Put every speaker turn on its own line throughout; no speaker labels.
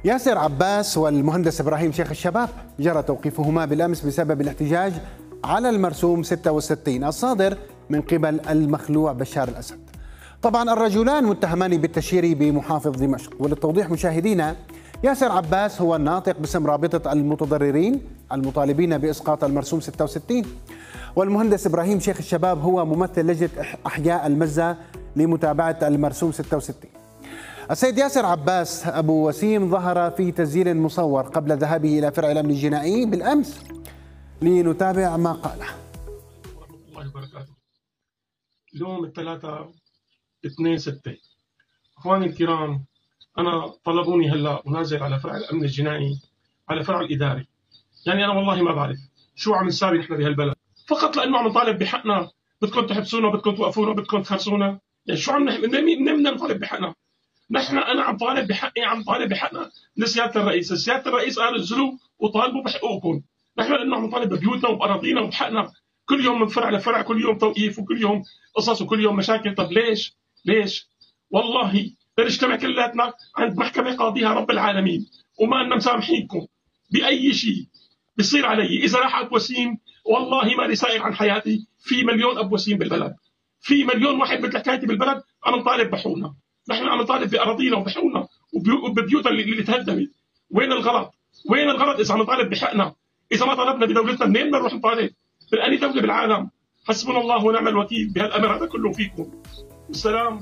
ياسر عباس والمهندس إبراهيم شيخ الشباب جرى توقيفهما بالأمس بسبب الاحتجاج على المرسوم 66 الصادر من قبل المخلوع بشار الأسد. طبعا الرجلان متهمان بالتشهير بمحافظ دمشق. وللتوضيح مشاهدينا، ياسر عباس هو الناطق باسم رابطة المتضررين المطالبين بإسقاط المرسوم 66، والمهندس إبراهيم شيخ الشباب هو ممثل لجنة أحياء المزة لمتابعة المرسوم 66. السيد ياسر عباس أبو وسيم ظهر في تسجيل مصور قبل ذهابه إلى فرع الأمن الجنائي بالأمس لنتابع ما قاله.
ورحمة الله وبركاته. اليوم 3/2/6. أخواني الكرام، أنا طلبوني هلا ونازل على فرع الأمن الجنائي، على فرع الإداري. يعني أنا والله ما بعرف شو عم نساوي نحن بهالبلد، فقط لأنه عم نطالب بحقنا. بدكم تحبسونا، بدكم توقفونا، بدكم تخرسونا. يعني شو عم منين بدنا نطالب بحقنا؟ أنا عم طالب بحقي، عم طالب بحقنا لسيادة الرئيس. سيادة الرئيس قال انزلوا وطالبوا بحقوقكم. نحن لأنه عم نطالب ببيوتنا وبأراضينا وبحقنا. كل يوم من فرع لفرع، كل يوم توقيف، وكل يوم قصص، وكل يوم مشاكل. طب ليش؟ والله بنجتمع كلياتنا عند محكمة قاضيها رب العالمين، وما أننا مسامحينكم بأي شيء بيصير علي. إذا راح أبو وسيم والله ما لي سائل عن حياتي. في مليون أبو وسيم بالبلد، في مليون واحد مثل حكايتي بالبلد عم نطالب بحقوقنا. نحن عم نطالب بأراضينا وبحقوقنا وببيوتنا اللي تهدمت. وين الغلط؟ وين الغلط إذا عم نطالب بحقنا؟ إذا ما طالبنا بدولتنا منين بدنا نروح نطالب؟ بالأني دولة بالعالم؟ حسبنا الله ونعم الوكيل بهالأمر هذا كله فيكم. والسلام.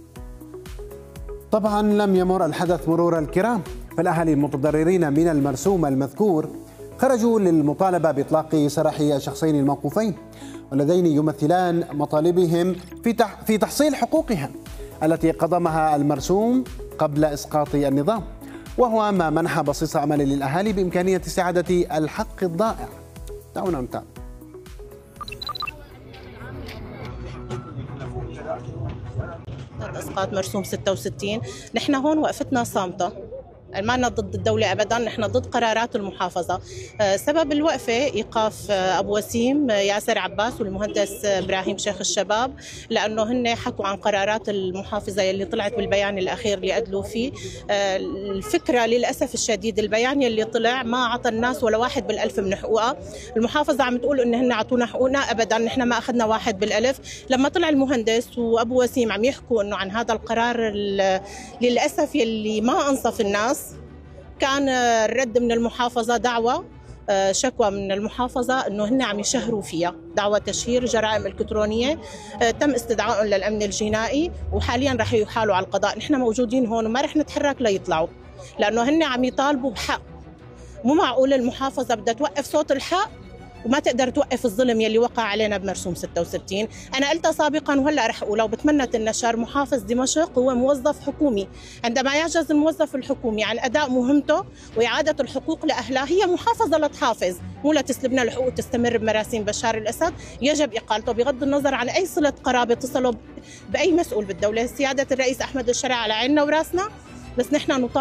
طبعا لم يمر الحدث مرور الكرام، فالأهالي المتضررين من المرسوم المذكور خرجوا للمطالبة بإطلاق سراح الشخصين الموقوفين، واللذين يمثلان مطالبهم في تحصيل حقوقهم التي قضمها المرسوم قبل إسقاط النظام، وهو ما منح بصيص أمل للأهالي بإمكانية استعادة الحق الضائع. دعونا نتابع.
إسقاط مرسوم 66، نحن هون وقفتنا صامتة، ما لنا ضد الدولة أبدا، نحن ضد قرارات المحافظة. سبب الوقفة إيقاف أبو وسيم ياسر عباس والمهندس إبراهيم شيخ الشباب، لأنه هن حكوا عن قرارات المحافظة يلي طلعت بالبيان الأخير اللي أدلوا فيه. الفكرة للأسف الشديد البيان يلي طلع ما عطى الناس ولا 1 بالألف من حقوقها. المحافظة عم تقول إن هن عطونا حقوقنا، أبدا نحن ما أخذنا 1 بالألف. لما طلع المهندس وأبو وسيم عم يحكوا إنه عن هذا القرار للأسف يلي ما أنصف الناس، كان الرد من المحافظة دعوة شكوى من المحافظة أنه هن عم يشهروا فيها، دعوة تشهير جرائم إلكترونية. تم استدعائهم للأمن الجنائي وحاليا رح يحالوا على القضاء. نحن موجودين هون وما رح نتحرك ليطلعوا، لأنه هن عم يطالبوا بحق. مو معقول المحافظة بدها توقف صوت الحق وما تقدر توقف الظلم يلي وقع علينا بمرسوم 66. أنا قلتها سابقا وهلا رح أقولها وبتمنى النشر. محافظ دمشق هو موظف حكومي، عندما يعجز الموظف الحكومي عن أداء مهمته وإعادة الحقوق لأهلها، هي محافظة لتحافظ مو لتسلبنا الحقوق وتستمر بمراسيم بشار الأسد. يجب إقالته بغض النظر عن أي صلة قرابة تصلوا بأي مسؤول بالدولة. سيادة الرئيس أحمد الشرع على عيننا وراسنا، بس نحن